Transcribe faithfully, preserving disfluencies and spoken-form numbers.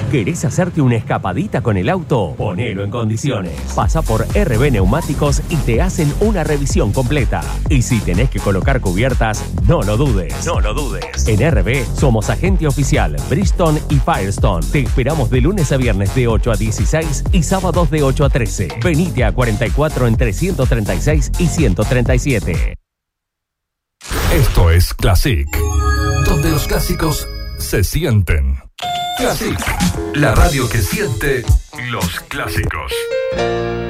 ¿Querés hacerte una escapadita con el auto? Ponelo en condiciones. Pasa por R B Neumáticos y te hacen una revisión completa. Y si tenés que colocar cubiertas, no lo dudes. No lo dudes. En R B somos agente oficial Bridgestone y Firestone. Te esperamos de lunes a viernes de ocho a dieciséis y sábados de ocho a trece. Venite a cuarenta y cuatro entre ciento treinta y seis y ciento treinta y siete. Esto es Classic, donde los clásicos se sienten. Classic, la radio que siente los clásicos.